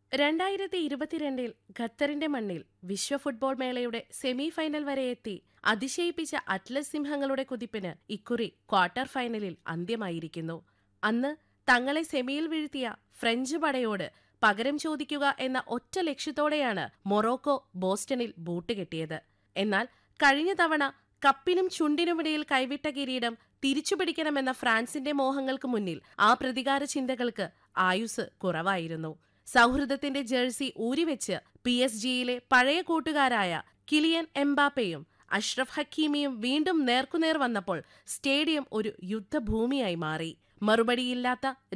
2022 ഖത്തറിന്റെ മണ്ണിൽ വിശ്വ ഫുട്ബോൾ മേളയുടെ സെമി ഫൈനൽ വരെ എത്തി അതിശയിപ്പിച്ച അറ്റ്ലസ് സിംഹങ്ങളുടെ കുതിപ്പിന് ഇക്കുറി ക്വാർട്ടർ ഫൈനലിൽ അന്ത്യമായിരിക്കുന്നു. അന്ന് തങ്ങളെ സെമിയിൽ വീഴ്ത്തിയ ഫ്രഞ്ച് പടയോട് പകരം ചോദിക്കുക എന്ന ഒറ്റ ലക്ഷ്യത്തോടെയാണ് മൊറോക്കോ ബോസ്റ്റണിൽ ബൂട്ടുകെട്ടിയത്. എന്നാൽ കഴിഞ്ഞ തവണ കപ്പിനും ചുണ്ടിനുമിടയിൽ കൈവിട്ട കിരീടം തിരിച്ചുപിടിക്കണമെന്ന ഫ്രാൻസിന്റെ മോഹങ്ങൾക്ക് മുന്നിൽ ആ പ്രതികാര ചിന്തകൾക്ക് ആയുസ് കുറവായിരുന്നു. സൗഹൃദത്തിന്റെ ജേഴ്സി ഊരിവെച്ച് PSG-യിലെ പഴയ കൂട്ടുകാരായ കിലിയൻ എംബാപ്പയും അഷ്റഫ് ഹക്കീമിയും വീണ്ടും നേർക്കുനേർ വന്നപ്പോൾ സ്റ്റേഡിയം ഒരു യുദ്ധഭൂമിയായി മാറി. മറുപടിയില്ലാത്ത